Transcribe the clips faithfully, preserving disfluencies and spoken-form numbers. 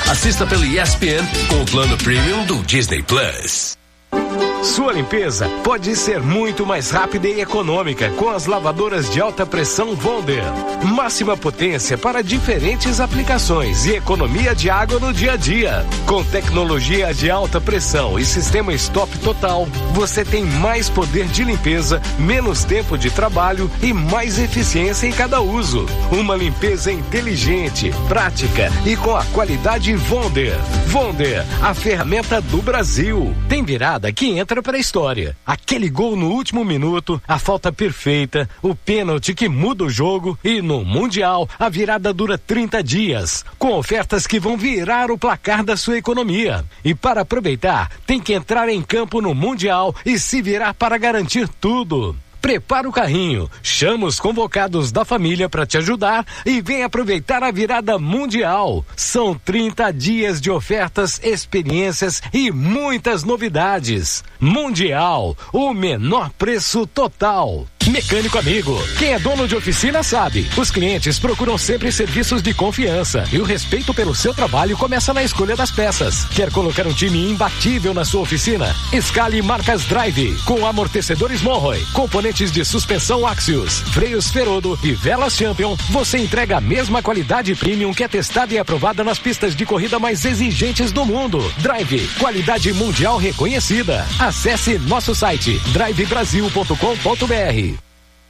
Assista pelo E S P N com o plano Premium do Disney Plus. Sua limpeza pode ser muito mais rápida e econômica com as lavadoras de alta pressão Wonder. Máxima potência para diferentes aplicações e economia de água no dia a dia. Com tecnologia de alta pressão e sistema stop total, você tem mais poder de limpeza, menos tempo de trabalho e mais eficiência em cada uso. Uma limpeza inteligente, prática e com a qualidade Wonder. Wonder, a ferramenta do Brasil. Tem virada que entra para a história. Aquele gol no último minuto, a falta perfeita, o pênalti que muda o jogo e no Mundial a virada dura trinta dias, com ofertas que vão virar o placar da sua economia. E para aproveitar, tem que entrar em campo no Mundial e se virar para garantir tudo. Prepara o carrinho, chama os convocados da família para te ajudar e vem aproveitar a virada mundial. São trinta dias de ofertas, experiências e muitas novidades. Mundial, o menor preço total. Mecânico Amigo, quem é dono de oficina sabe, os clientes procuram sempre serviços de confiança e o respeito pelo seu trabalho começa na escolha das peças. Quer colocar um time imbatível na sua oficina? Escale marcas Drive, com amortecedores Monroe, componentes de suspensão Axios, freios Ferodo e velas Champion. Você entrega a mesma qualidade premium que é testada e aprovada nas pistas de corrida mais exigentes do mundo. Drive, qualidade mundial reconhecida. Acesse nosso site drive brasil ponto com ponto b r.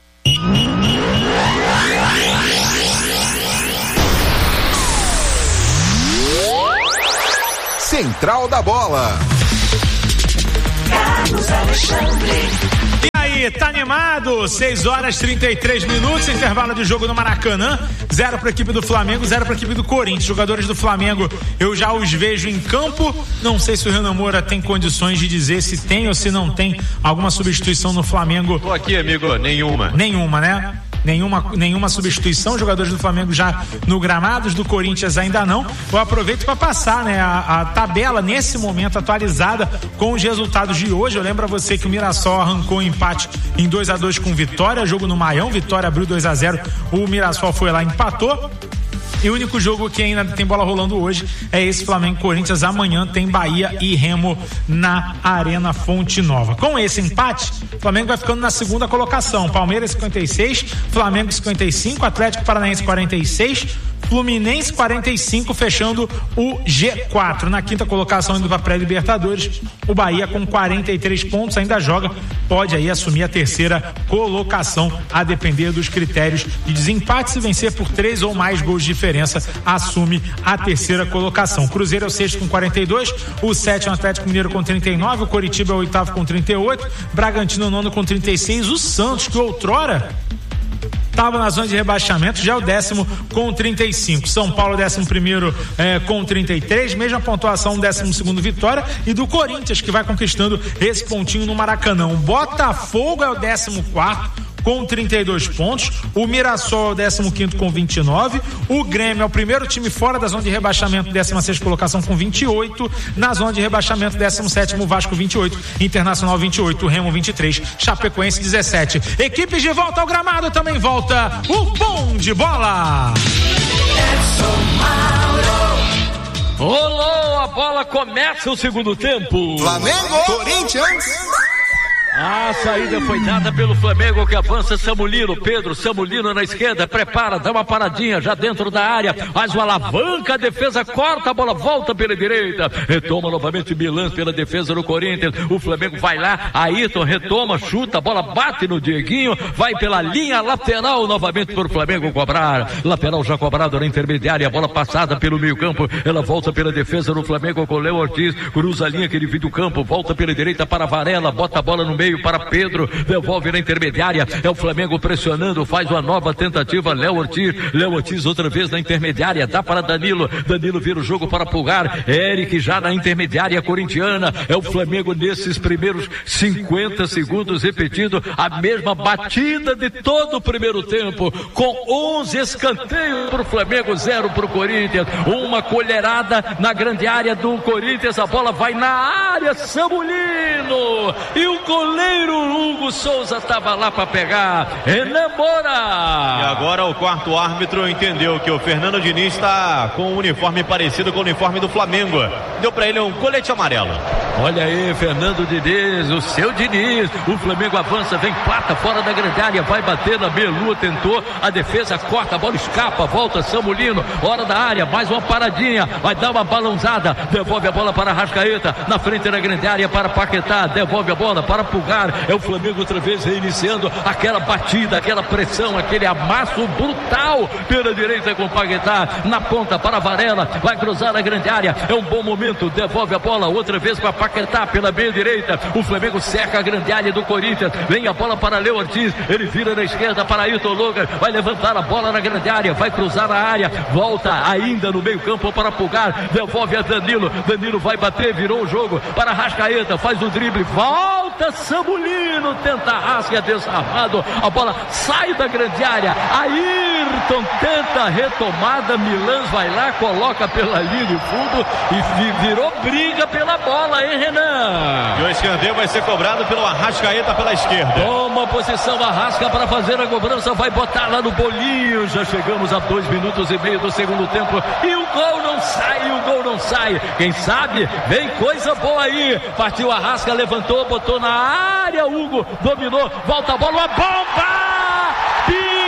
Central da Bola. Carlos Alexandre. E aí, tá animado? seis horas e trinta e três minutos, intervalo de jogo no Maracanã. Zero para a equipe do Flamengo, zero para a equipe do Corinthians. Jogadores do Flamengo, eu já os vejo em campo. Não sei se o Renan Moura tem condições de dizer se tem ou se não tem alguma substituição no Flamengo. Tô aqui, amigo, nenhuma. Nenhuma, né? Nenhuma, nenhuma substituição, jogadores do Flamengo já no gramados, do Corinthians ainda não. Eu aproveito para passar, né, a, a tabela nesse momento atualizada com os resultados de hoje. Eu lembro a você que o Mirassol arrancou um empate em dois a dois com Vitória, jogo no Maião, Vitória abriu dois a zero, o Mirassol foi lá e empatou. E o único jogo que ainda tem bola rolando hoje é esse Flamengo-Corinthians. Amanhã tem Bahia e Remo na Arena Fonte Nova. Com esse empate, o Flamengo vai ficando na segunda colocação. Palmeiras cinquenta e seis, Flamengo cinquenta e cinco, Atlético Paranaense quarenta e seis, Fluminense quarenta e cinco, fechando o G quatro. Na quinta colocação, indo para pré-Libertadores, o Bahia com quarenta e três pontos ainda joga, pode aí assumir a terceira colocação, a depender dos critérios de desempate. Se vencer por três ou mais gols de diferença, assume a terceira colocação. Cruzeiro é o sexto com quarenta e dois, o sétimo Atlético Mineiro com trinta e nove, o Coritiba é o oitavo com trinta e oito, Bragantino o nono com trinta e seis, o Santos, que outrora estava na zona de rebaixamento, já é o décimo com trinta e cinco. São Paulo, décimo primeiro eh, com trinta e três, mesma pontuação, décimo segundo Vitória, e do Corinthians, que vai conquistando esse pontinho no Maracanã. O Botafogo é o décimo quarto com trinta e dois pontos, o Mirassol é o décimo quinto com vinte e nove, o Grêmio é o primeiro time fora da zona de rebaixamento, décima sexta colocação com vinte e oito, na zona de rebaixamento, décimo sétimo Vasco vinte e oito, Internacional vinte e oito, Remo vinte e três, Chapecoense dezessete. Equipes de volta ao gramado, também volta o Bom de Bola. Rolou a bola, começa o segundo tempo. Flamengo, Corinthians. A saída foi dada pelo Flamengo, que avança. Samulino, Pedro, Samulino na esquerda, prepara, dá uma paradinha já dentro da área, faz uma alavanca, a defesa corta, a bola volta pela direita, retoma novamente Milan pela defesa do Corinthians, o Flamengo vai lá, Ayrton retoma, chuta, a bola bate no Dieguinho, vai pela linha lateral novamente para o Flamengo cobrar, lateral já cobrado na intermediária, a bola passada pelo meio campo, ela volta pela defesa do Flamengo com o Léo Ortiz, cruza a linha que divide o campo, volta pela direita para Varela, bota a bola no meio para Pedro, devolve na intermediária, é o Flamengo pressionando, faz uma nova tentativa, Léo Ortiz, Léo Ortiz outra vez na intermediária, dá para Danilo, Danilo vira o jogo para Pulgar, Eric já na intermediária corintiana, é o Flamengo nesses primeiros cinquenta segundos repetindo a mesma batida de todo o primeiro tempo, com onze escanteios para o Flamengo, zero para o Corinthians, uma colherada na grande área do Corinthians, a bola vai na área, Samulino, e o goleiro goleiro Hugo Souza estava lá para pegar. Renan Moura. E agora o quarto árbitro entendeu que o Fernando Diniz está com um uniforme parecido com o uniforme do Flamengo. Deu para ele um colete amarelo. Olha aí, Fernando Diniz, o seu Diniz. O Flamengo avança, vem plata fora da grande área, vai bater na meia-lua, tentou, a defesa corta, a bola escapa, volta Samulino, hora da área, mais uma paradinha, vai dar uma balãozada, devolve a bola para Arrascaeta, na frente da grande área para Paquetá, devolve a bola para Pulgar, é o Flamengo outra vez reiniciando aquela batida, aquela pressão, aquele amasso brutal pela direita com Paquetá, na ponta para Varela, vai cruzar a grande área, é um bom momento, devolve a bola outra vez para Paquetá pela meia direita, o Flamengo cerca a grande área do Corinthians, vem a bola para Leo Ortiz, ele vira na esquerda para Ayrton Logan, vai levantar a bola na grande área, vai cruzar a área, volta ainda no meio campo para Pulgar, devolve a Danilo, Danilo vai bater, virou o jogo para Arrascaeta, faz o drible, volta Samulino, tenta a rasga, desarmado, a bola sai da grande área, Ayrton tenta a retomada, Milans vai lá, coloca pela linha de fundo e virou briga pela bola, hein, Renan? E o escanteio vai ser cobrado pelo Arrascaeta pela esquerda. Toma posição Arrasca para fazer a cobrança, vai botar lá no bolinho, já chegamos a dois minutos e meio do segundo tempo e o gol não sai, o gol não sai, quem sabe vem coisa boa aí, partiu Arrasca, levantou, botou na área, Hugo dominou, volta a bola, uma bomba!